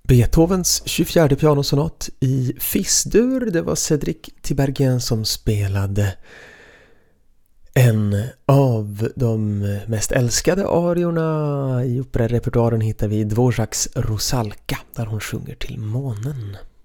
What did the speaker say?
Beethovens 24:e pianosonat i Fis-dur. Det var Cédric Tiberghien som spelade. En av de mest älskade ariorna i operarepertoaren hittar vi i Dvořáks Rusalka, där hon sjunger till månen.